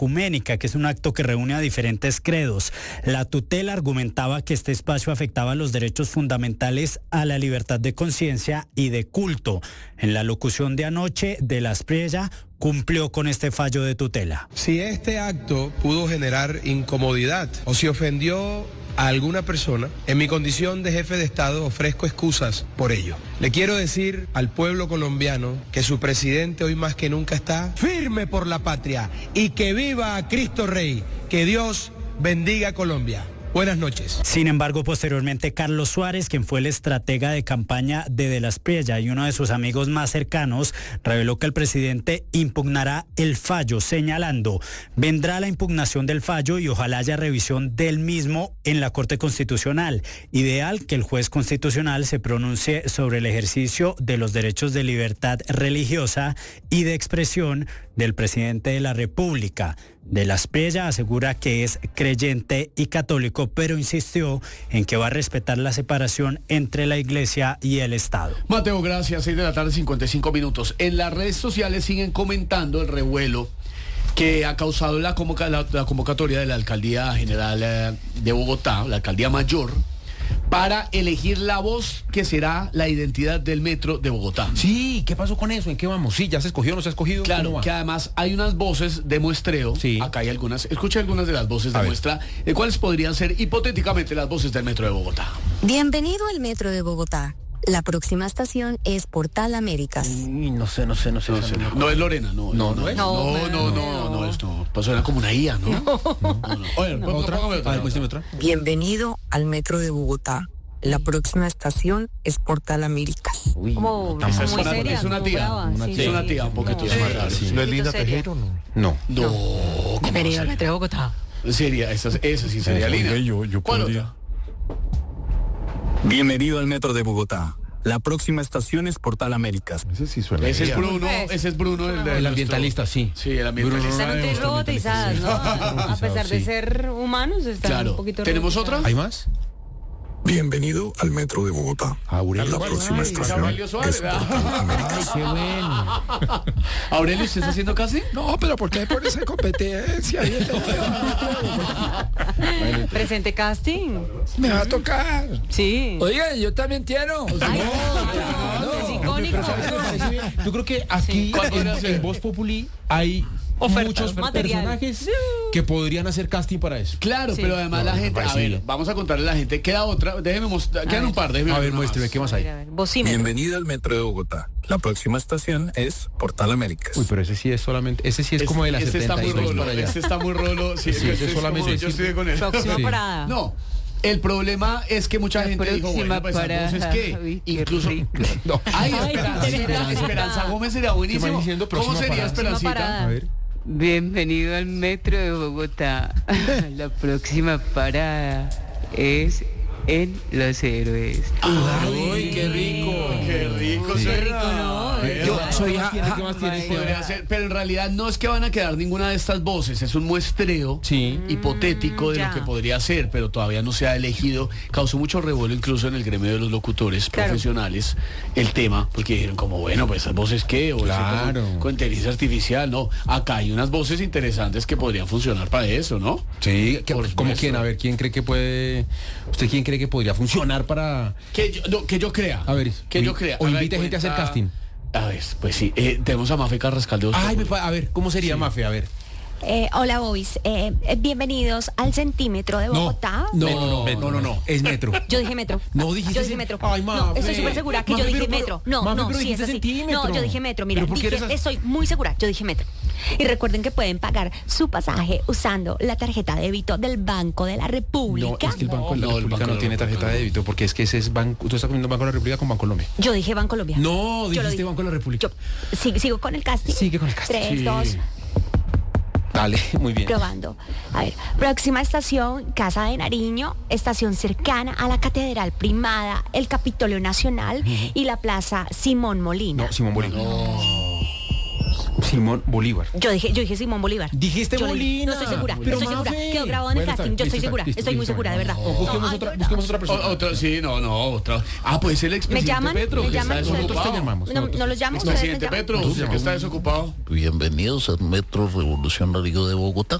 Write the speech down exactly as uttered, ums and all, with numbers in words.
ecuménica, que es un acto que reúne a diferentes credos. La tutela argumentaba que este espacio afectaba los derechos fundamentales a la libertad de conciencia y de culto. En la locución de anoche de la Asprilla cumplió con este fallo de tutela. Si este acto pudo generar incomodidad o si ofendió a alguna persona, en mi condición de jefe de Estado ofrezco excusas por ello. Le quiero decir al pueblo colombiano que su presidente hoy más que nunca está firme por la patria y que viva Cristo Rey. Que Dios bendiga a Colombia. Buenas noches. Sin embargo, posteriormente, Carlos Suárez, quien fue el estratega de campaña de De la Espriella y uno de sus amigos más cercanos, reveló que el presidente impugnará el fallo, señalando: vendrá la impugnación del fallo y ojalá haya revisión del mismo en la Corte Constitucional. Ideal que el juez constitucional se pronuncie sobre el ejercicio de los derechos de libertad religiosa y de expresión del presidente de la República. De la Espriella asegura que es creyente y católico, pero insistió en que va a respetar la separación entre la Iglesia y el Estado. Mateo, gracias. seis de la tarde, cincuenta y cinco minutos. En las redes sociales siguen comentando el revuelo que ha causado la, convoca, la, la convocatoria de la Alcaldía General eh, de Bogotá, la Alcaldía Mayor, para elegir la voz que será la identidad del metro de Bogotá. Sí, ¿qué pasó con eso? ¿En qué vamos? Sí, ¿ya se escogió o no se ha escogido? Claro, que además hay unas voces de muestreo. Sí. Acá hay algunas. Escuche algunas de las voces de A muestra, de cuáles podrían ser hipotéticamente las voces del metro de Bogotá. Bienvenido al metro de Bogotá. La próxima estación es Portal Américas. Uy, no sé, no sé, no sé. No, sé, no, no es Lorena, no. No, no, no es. No, no, no, no, no es, no. Pues suena como una I A, ¿no? No, no, no. Oye, no, otra, póngame otra. A ver, muéstrame otra. Bienvenido al metro de Bogotá. La próxima estación es Portal Américas. Uy, como no, esa es una, seria, es una tía. Una sí, sí. Es una tía un poquito. No, no, sí. ¿No es Linda Tejero? No. No. No. Bienvenido al metro de Bogotá. Sería, esa, esa sí sería Lina. Yo, yo ¿Cuál podría? otra? Bienvenido al metro de Bogotá. La próxima estación es Portal Américas. Ese sí suena. Ese es Bruno, pues, ese es Bruno, el, el ambientalista, sí. Sí, el ambientalista. Están muy robotizadas, ¿no? A pesar de ser humanos, están claro. un poquito ¿Tenemos otra? ¿Hay más? Bienvenido al metro de Bogotá. Aurelio. La próxima Ay, estación Aurelio Suárez, es Portal Américas. Qué bueno. Aurelio, ¿usted está haciendo casi? No, pero ¿por qué por esa competencia? Presente casting. Me va a tocar. Sí. Oiga, yo también quiero. Ay, no, no, es icónico. Yo creo que aquí ¿Cuál podría en, ser? en Voz Populi hay Ofertas, muchos material. personajes que podrían hacer casting para eso. Claro, Sí. pero además No, la me gente, a parece ver, bien. vamos a contarle a la gente, queda otra, déjeme mostrar, quedan ver. un par, déjeme A ver, una muéstreme, más. ¿qué más A hay? ver, a ver, vocímetro. Bienvenido al metro de Bogotá. La próxima estación es Portal Américas. Uy, pero ese sí es solamente, ese sí es, como de las este está setenta y muy seis rolo, para allá. este está muy rolo, sí, Sí, este ese es solamente como- yo decir- estoy con él. Próxima Sí. parada. No, el problema es que mucha La gente dijo, próxima bueno, pues entonces parada. qué, Uy, qué incluso, rico. No. ay, Ay, Esperanza, Esperanza. Esperanza Gómez sería ¿Qué buenísimo. van diciendo? ¿Cómo Próxima sería parada. Próxima Esperancita? parada. A ver. Bienvenido al metro de Bogotá. La próxima parada es en Los Héroes. Ay, qué rico, qué rico, Qué suena. rico, ¿no? Yo soy ¿Qué más tiene? ¿Qué más tiene? Podría ser, pero en realidad no es que van a quedar ninguna de estas voces, es un muestreo Sí. hipotético de ya. lo que podría ser, pero todavía no se ha elegido. Causó mucho revuelo incluso en el gremio de los locutores Claro. profesionales el tema, porque dijeron como, bueno, pues esas voces qué, o eso Claro. con, con inteligencia artificial, no. Acá hay unas voces interesantes que podrían funcionar para eso, ¿no? Sí, que- Por ¿como supuesto. quién? A ver, ¿quién cree que puede, usted quién cree que podría funcionar para, Que yo, no, que yo crea. a ver, que o- yo crea. o Haga de invite gente a hacer cuenta- casting? A ver, pues sí, eh, tenemos a Mafe Carrascal de Voz Ay, me Populi. pa- a ver, ¿cómo sería Mafe? A ver. Eh, hola, Bobis. Eh, eh, bienvenidos al centímetro de Bogotá. No, no, no, no, no, no, es metro. Yo dije metro. No dijiste Yo dije cen- metro. Ay, no, Mafe. estoy súper segura que Mafe, yo dije pero- metro. No, Mafe, no, pero sí es dijiste así. centímetro. No, yo dije metro. Mira, ¿Pero por qué dije, eres así? estoy muy segura. Yo dije metro. Y recuerden que pueden pagar su pasaje usando la tarjeta de débito del Banco de la No, República. es que el Banco de la No, el República Banco no de la tiene tarjeta República de no. débito, porque es que ese es banco, tú estás comiendo Banco de la República con Bancolombia. Yo dije Banco Colombia. No, Yo lo dijiste dije. Banco de la República. Yo sigo, sigo con el casting. Sigue con el casting. Tres, Sí. dos, Dale, muy bien. probando. A ver, próxima estación, Casa de Nariño, estación cercana a la Catedral Primada, el Capitolio Nacional y la Plaza Simón Molina. No, Simón Bolívar. Simón Bolívar. Yo dije, yo dije Simón Bolívar. Dijiste Yo le- Molina. No estoy segura, Pero no estoy segura. Mafe. Quedó grabado en el Bueno, está casting, bien, yo estoy listo, segura, listo, estoy muy listo, segura, de verdad. No, busquemos, No, otra, ay, busquemos otra O- persona. otra, sí, no, no, otra. Ah, puede ser el ¿Me expresidente llaman? Petro, ¿Me que llaman? está ¿Ustedes? Nosotros te llamamos. No, no los llamo, ustedes me Expresidente llaman. Petro, usted que está desocupado. Bienvenidos al Metro Revolucionario de Bogotá.